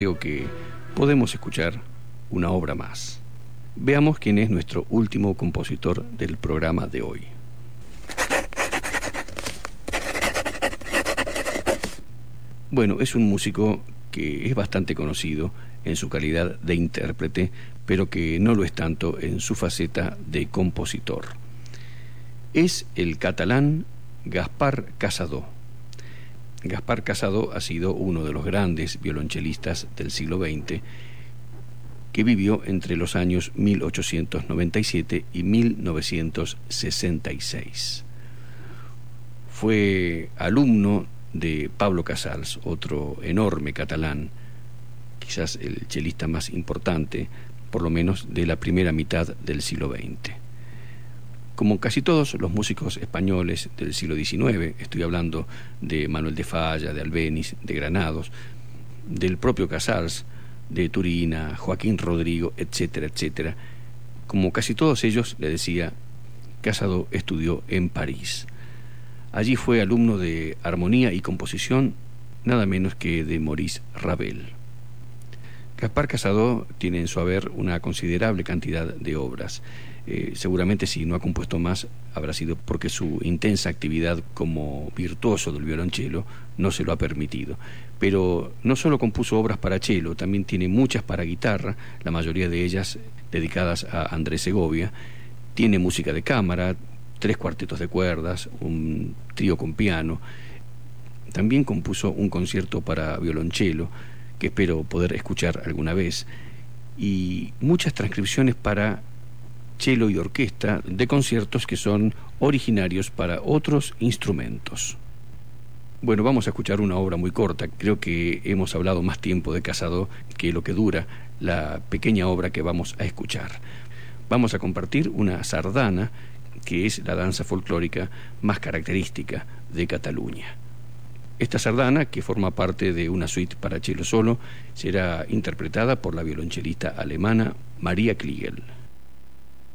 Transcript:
Creo que podemos escuchar una obra más. Veamos quién es nuestro último compositor del programa de hoy. Bueno, es un músico que es bastante conocido en su calidad de intérprete, pero que no lo es tanto en su faceta de compositor. Es el catalán Gaspar Cassadó. Gaspar Cassadó ha sido uno de los grandes violonchelistas del siglo XX, que vivió entre los años 1897 y 1966. Fue alumno de Pablo Casals, otro enorme catalán, quizás el chelista más importante, por lo menos de la primera mitad del siglo XX. Como casi todos los músicos españoles del siglo XIX, estoy hablando de Manuel de Falla, de Albéniz, de Granados, del propio Casals, de Turina, Joaquín Rodrigo, etcétera, etcétera. Como casi todos ellos, le decía, Cassadó estudió en París. Allí fue alumno de armonía y composición, nada menos que de Maurice Ravel. Gaspar Cassadó tiene en su haber una considerable cantidad de obras. Seguramente si no ha compuesto más habrá sido porque su intensa actividad como virtuoso del violonchelo no se lo ha permitido. Pero no solo compuso obras para cello, también tiene muchas para guitarra, la mayoría de ellas dedicadas a Andrés Segovia. Tiene música de cámara, 3 cuartetos de cuerdas, un trío con piano. También compuso un concierto para violonchelo, que espero poder escuchar alguna vez, y muchas transcripciones para cello y orquesta de conciertos que son originarios para otros instrumentos. Bueno, vamos a escuchar una obra muy corta. Creo que hemos hablado más tiempo de Cassadó que lo que dura la pequeña obra que vamos a escuchar. Vamos a compartir una sardana, que es la danza folclórica más característica de Cataluña. Esta sardana, que forma parte de una suite para cello solo, será interpretada por la violonchelista alemana Maria Kliegel.